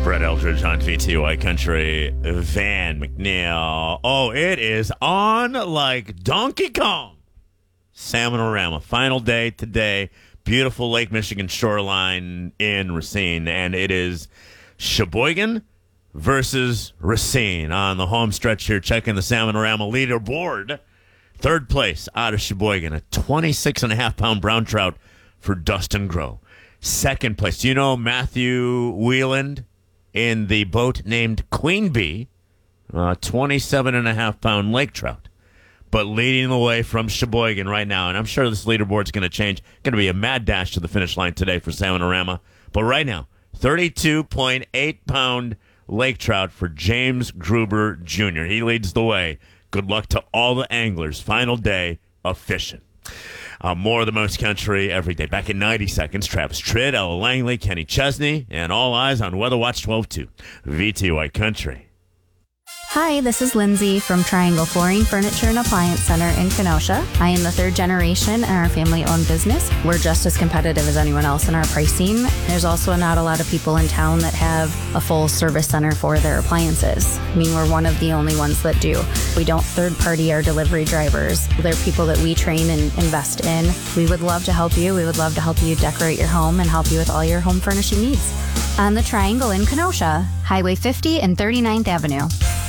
Brett Eldridge on VTY Country. Van McNeil. Oh, it is on like Donkey Kong. Salmon-O-Rama. Final day today. Beautiful Lake Michigan shoreline in Racine. And it is Sheboygan versus Racine on the home stretch here. Checking the Salmon-O-Rama leaderboard. Third place out of Sheboygan. A 26.5-pound brown trout for Dustin Groh. Second place. Do you know Matthew Wieland in the boat named Queen Bee? 27.5-pound lake trout. But leading the way from Sheboygan right now, and I'm sure this leaderboard's going to change. Going to be a mad dash to the finish line today for Salmon-O-Rama. But right now, 32.8-pound lake trout for James Gruber Jr. He leads the way. Good luck to all the anglers. Final day of fishing. More of the Most Country every day. Back in 90 seconds, Travis Tritt, Ella Langley, Kenny Chesney, and all eyes on Weather Watch 12-2. VTY Country. Hi, this is Lindsay from Triangle Flooring, Furniture, and Appliance Center in Kenosha. I am the third generation in our family-owned business. We're just as competitive as anyone else in our pricing. There's also not a lot of people in town that have a full service center for their appliances. I mean, we're one of the only ones that do. We don't third-party our delivery drivers. They're people that we train and invest in. We would love to help you. We would love to help you decorate your home and help you with all your home furnishing needs. On the Triangle in Kenosha, Highway 50 and 39th Avenue.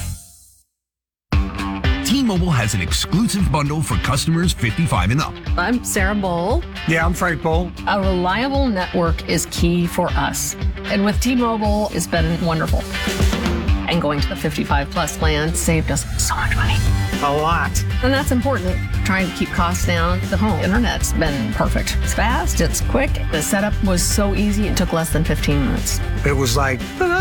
T-Mobile has an exclusive bundle for customers 55 and up. I'm Sarah Bowl. Yeah, I'm Frank Bowl. A reliable network is key for us. And with T-Mobile, it's been wonderful. And going to the 55 plus plan saved us so much money. A lot. And that's important. Trying to keep costs down. The home internet's been perfect. It's fast, it's quick. The setup was so easy, it took less than 15 minutes. It was like,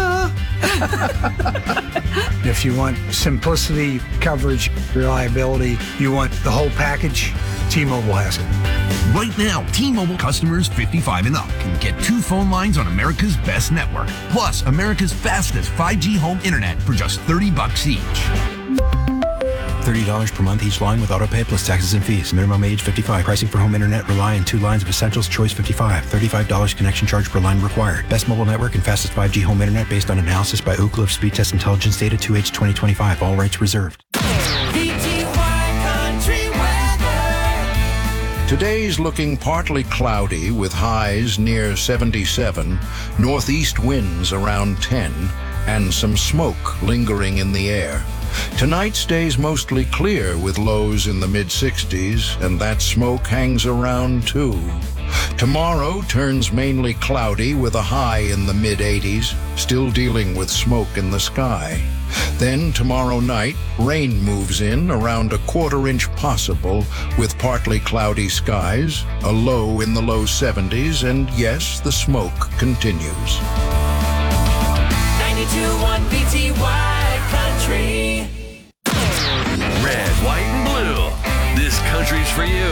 If you want simplicity, coverage, reliability, you want the whole package, T-Mobile has it. Right now, T-Mobile customers 55 and up can get 2 phone lines on America's best network, plus America's fastest 5G home internet for just $30 each. $30 per month each line with autopay plus taxes and fees. Minimum age 55. Pricing for home internet rely on 2 lines of Essentials Choice 55. $35 connection charge per line required. Best mobile network and fastest 5G home internet based on analysis by Ookla of Speed Test Intelligence data 2H 2025. All rights reserved. Today's looking partly cloudy with highs near 77, northeast winds around 10, and some smoke lingering in the air. Tonight stays mostly clear with lows in the mid-60s, and that smoke hangs around too. Tomorrow turns mainly cloudy with a high in the mid-80s, still dealing with smoke in the sky. Then tomorrow night, rain moves in around a 1/4 inch possible with partly cloudy skies, a low in the low 70s, and yes, the smoke continues. 92.1 VTY Country. Red, white, and blue. This country's for you.